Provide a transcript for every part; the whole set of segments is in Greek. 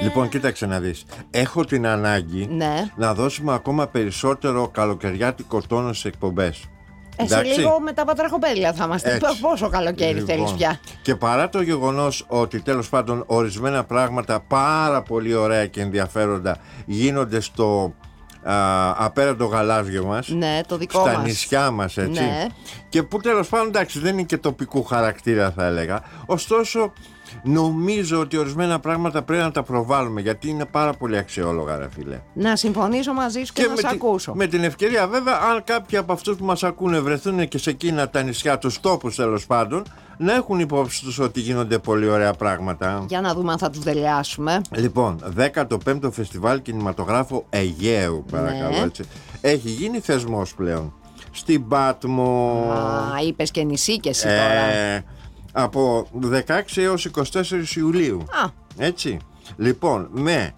Λοιπόν, κοίταξε να δεις. Έχω την ανάγκη να δώσουμε ακόμα περισσότερο καλοκαιριάτικο τόνο στις εκπομπές. Σε λίγο με τα πατραχοπέδια θα είμαστε. Πόσο καλοκαίρι θέλεις πια. Και παρά το γεγονός ότι τέλος πάντων ορισμένα πράγματα πάρα πολύ ωραία και ενδιαφέροντα γίνονται στο απέραντο γαλάζιο μας, το δικό στα μας νησιά μας, έτσι, και που τέλος πάντων εντάξει δεν είναι και τοπικού χαρακτήρα θα έλεγα, ωστόσο νομίζω ότι ορισμένα πράγματα πρέπει να τα προβάλλουμε γιατί είναι πάρα πολύ αξιόλογα, ρε φίλε. Να συμφωνήσω μαζί σου και να σε ακούσω. Με την ευκαιρία βέβαια, αν κάποιοι από αυτούς που μας ακούνε βρεθούν και σε εκείνα τα νησιά, τους τόπους τέλος πάντων, να έχουν υπόψη τους ότι γίνονται πολύ ωραία πράγματα. Για να δούμε αν θα τους δελειάσουμε. Λοιπόν, 15ο Φεστιβάλ Κινηματογράφου Αιγαίου, παρακαλώ, έτσι. Έχει γίνει θεσμός πλέον στην Πάτμο. Είπες και νησί και εσύ τώρα. Από 16 έως 24 Ιουλίου. Έτσι. Λοιπόν, με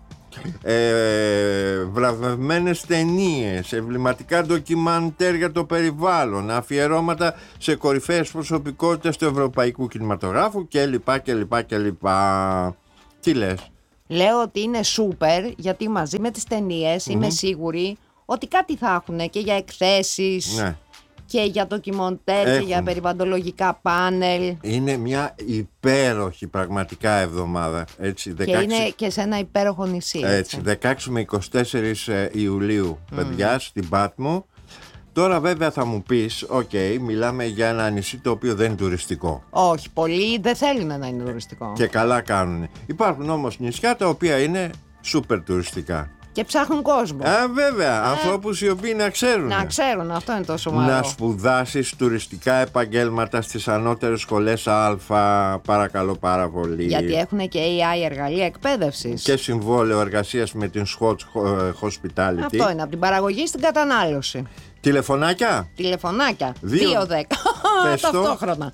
βραβευμένες ταινίες, εμβληματικά ντοκιμαντέρ για το περιβάλλον, αφιερώματα σε κορυφαίες προσωπικότητες του ευρωπαϊκού κινηματογράφου κλπ. Τι λες? Λέω ότι είναι σούπερ, γιατί μαζί με τις ταινίες είμαι σίγουρη ότι κάτι θα έχουν και για εκθέσεις, και για ντοκιμαντέρ και για περιβαλλοντολογικά πάνελ. Είναι μια υπέροχη πραγματικά εβδομάδα, έτσι, 16... Και είναι και σε ένα υπέροχο νησί, έτσι. 16 με 24 Ιουλίου, παιδιά, στην Πάτμο. Τώρα βέβαια θα μου πεις, μιλάμε για ένα νησί το οποίο δεν είναι τουριστικό. Όχι, πολλοί δεν θέλουν να είναι τουριστικό. Και καλά κάνουν. Υπάρχουν όμως νησιά τα οποία είναι σούπερ τουριστικά. Και ψάχνουν κόσμο. Βέβαια, ανθρώπους οι οποίοι να ξέρουν. Να ξέρουν, αυτό είναι το σοβαρό. Να σπουδάσεις τουριστικά επαγγέλματα στις ανώτερες σχολές Α, παρακαλώ πάρα πολύ. Γιατί έχουν και AI εργαλεία εκπαίδευσης. Και συμβόλαιο εργασίας με την Swatch Hospitality. Αυτό είναι, από την παραγωγή στην κατανάλωση. Τηλεφωνάκια. 2-10. Ταυτόχρονα.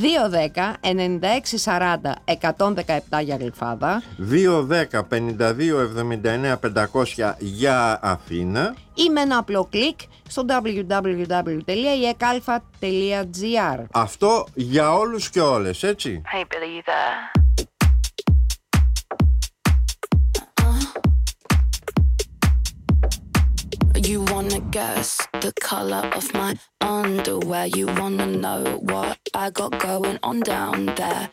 2-10-96-40-117 για Γλυφάδα. 2-10-52-79-500 για Αθήνα. Ή με ένα απλό κλικ στο www.ekalfa.gr. Αυτό για όλους και όλες, έτσι. Hey Billy, you there? You wanna guess the color of my underwear? You wanna know what I got going on down there?